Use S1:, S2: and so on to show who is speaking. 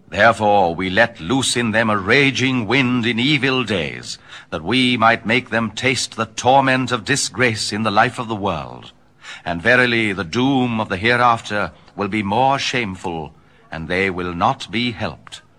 S1: Therefore we let loose in them a raging wind in evil days, that we might make them taste the torment of disgrace in the life of the world. And verily the doom of the hereafter will be more shameful, and they will not be helped.